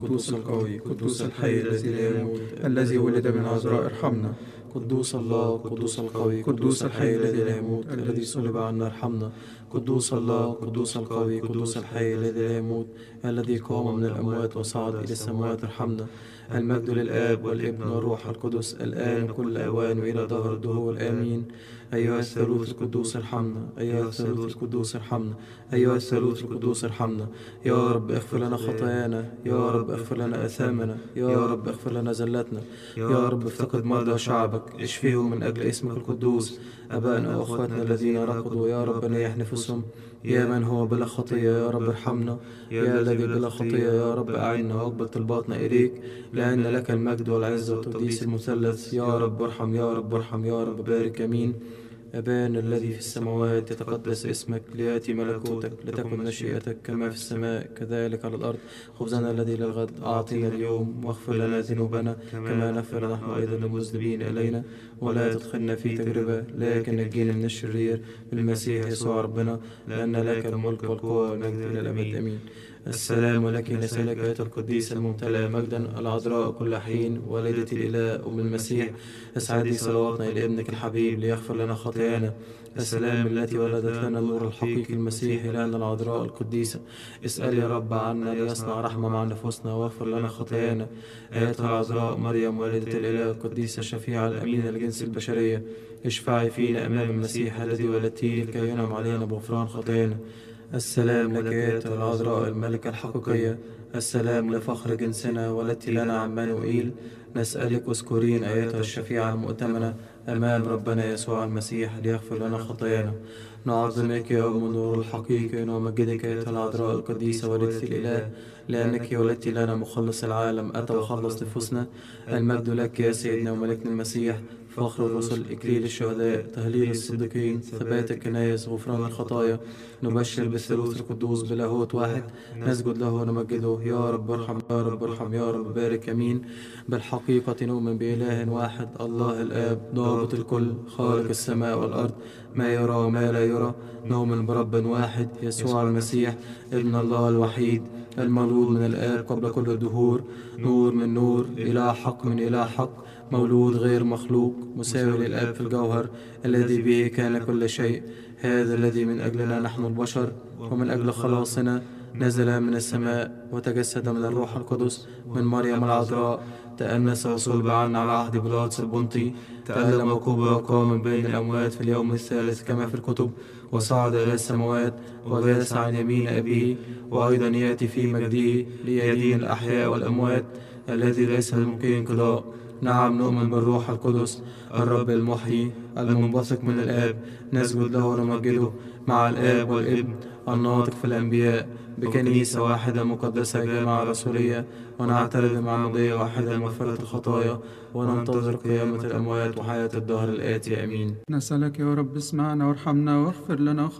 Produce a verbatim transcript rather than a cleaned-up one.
قدوس القوي، قدوس الحي الذي لا يموت، الذي ولد من عذراء ارحمنا. قدوس الله، قدوس القوي، قدوس الحي الذي لا يموت، الذي صلب عنا ارحمنا. قدوس الله، قدوس القوي، قدوس الحي الذي لا يموت، الذي قام من الأموات وصعد إلى السماوات ارحمنا. المجد للآب والابن والروح القدس، الآن وكل أوان وإلى دهر الدهور، آمين. أيها الثالوث القدوس ارحمنا، أيها الثالوث القدوس ارحمنا، أيها الثالوث القدوس ارحمنا. يا رب اغفر لنا خطايانا، يا رب اغفر لنا آثامنا، يا رب اغفر لنا زلتنا. يا رب افتقد مرضى شعبك، اشفيهم من أجل اسمك القدوس. أبائنا وأخواتنا الذين رقدوا، يا رب نيح نفسهم. يا من هو بلا خطية، يا رب ارحمنا. يا الذي بلا خطية، يا رب أعنا واقبل طلباتنا إليك، لأن لك المجد والعزة والتقديس المثلث. يا رب ارحم، يا رب ارحم، يا رب بارك، آمين. أبانا الذي في السماوات، يتقدس اسمك، ليأتي ملكوتك، لتكن مشيئتك كما في السماء كذلك على الأرض. خبزنا الذي للغد أعطنا اليوم، واغفر لنا ذنوبنا كما نغفر نحن أيضا للمذنبين إلينا، ولا تدخلنا في تجربة لكن نجينا من الشرير، بالمسيح يسوع ربنا، لأن لك الملك والقوة والمجد إلى الأبد، آمين. السلام لك نسألك أيها القديسة الممتلئة مجدا، العذراء كل حين، والدة الإله أم المسيح، اسعدي صلواتنا إلى ابنك الحبيب ليغفر لنا خطايانا. السلام التي ولدت لنا النور الحقيقي المسيح، لأن العذراء القديسة، اسأل يا رب عنا ليصنع رحمة مع نفوسنا واغفر لنا خطايانا. أيتها العذراء مريم والدة الإله القديسة الشفيعة الأمينة لجنس البشرية، اشفعي فينا أمام المسيح الذي ولدتيه لكي ينعم علينا بغفران خطايانا. السلام لك أيتها العذراء الملكة الحقيقية، السلام لفخر جنسنا ولدت لنا عمانوئيل. نسألك اذكرين أيتها الشفيعة المؤتمنة أمام ربنا يسوع المسيح ليغفر لنا خطايانا. نعظمك يا أم النور الحقيقي، ونمجدك أيتها العذراء القديسة والدة الإله، لأنك ولدت لنا مخلص العالم، أتى وخلص نفوسنا. المجد لك يا سيدنا وملكنا المسيح، فخر الرسل، إكليل الشهداء، تهليل الصديقين، ثبات الكنائس، غفران الخطايا. نبشر بالثالوث القدوس بلاهوت واحد، نسجد له ونمجده. يا رب ارحم، يا رب ارحم، يا رب بارك، امين. بالحقيقة نؤمن بإله واحد، الله الآب ضابط الكل، خالق السماء والأرض، ما يرى وما لا يرى. نؤمن برب واحد يسوع المسيح ابن الله الوحيد، المولود من الآب قبل كل الدهور، نور من نور، إله حق من إله حق، مولود غير مخلوق، مساوي للآب في الجوهر، الذي به كان كل شيء. هذا الذي من أجلنا نحن البشر ومن أجل خلاصنا نزل من السماء، وتجسد من الروح القدس من مريم العذراء، تأنس وصلب عنا على عهد بيلاطس البنطي، تألم وكبر وقام من بين الأموات في اليوم الثالث كما في الكتب، وصعد إلى السماوات وجلس عن يمين أبيه، وأيضا يأتي في مجده ليدين الأحياء والأموات، الذي ليس للممكن انقضاء. نعم نؤمن بالروح القدس الرب المحيي المنبثق من الآب، نسجد له ونمجده مع الآب والابن الناطق في الأنبياء، بكنيسة واحدة مقدسة جامعة رسولية، ونعترف بمعمودية واحدة لمغفرة الخطايا، وننتظر قيامة الأموات وحياة الدهر الآتي، آمين. نسألك يا رب اسمعنا وارحمنا واغفر لنا